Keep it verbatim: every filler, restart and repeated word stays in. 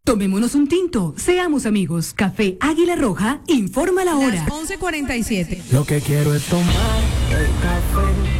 Tomémonos un tinto, seamos amigos. Café Águila Roja, informa la hora. once cuarenta y siete. Lo que quiero es tomar el café.